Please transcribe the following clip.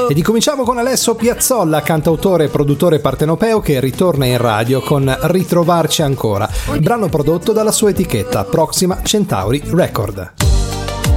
Ed incominciamo con Alessio Piazzolla, cantautore e produttore partenopeo, che ritorna in radio con Ritrovarci ancora, brano prodotto dalla sua etichetta Proxima Centauri Record.